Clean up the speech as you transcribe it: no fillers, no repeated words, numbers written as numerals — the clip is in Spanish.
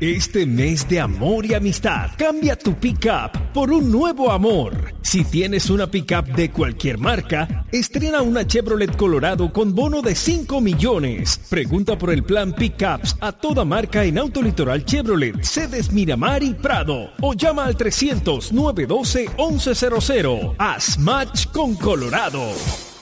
Este mes de amor y amistad, cambia tu pick-up por un nuevo amor. Si tienes una pick-up de cualquier marca, estrena una Chevrolet Colorado con bono de 5 millones. Pregunta por el plan Pick-ups a toda marca en Autolitoral Chevrolet, sedes Miramar y Prado. O llama al 300-912-1100. Haz match con Colorado.